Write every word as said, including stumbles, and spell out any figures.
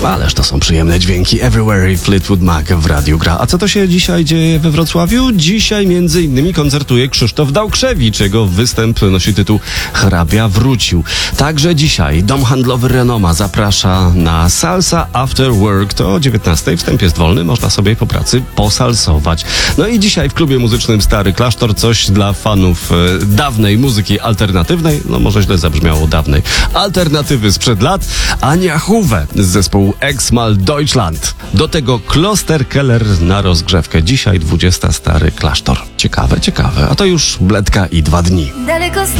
Ależ to są przyjemne dźwięki. Everywhere Fleetwood Mac w radiu gra. A co to się dzisiaj dzieje we Wrocławiu? Dzisiaj między innymi koncertuje Krzysztof Dałkrzewicz. Jego występ nosi tytuł Hrabia wrócił. Także dzisiaj Dom Handlowy Renoma zaprasza na Salsa After Work. To o dziewiętnastej. Wstęp jest wolny. Można sobie po pracy posalsować. No i dzisiaj w klubie muzycznym Stary Klasztor coś dla fanów e, dawnej muzyki alternatywnej. No może źle zabrzmiało dawnej. Alternatywy sprzed lat. Ania Huwe z zespołu Exmal Deutschland. Do tego Klosterkeller na rozgrzewkę. Dzisiaj dwudziesta Stary Klasztor. Ciekawe, ciekawe. A to już Bledka i dwa dni. Daleko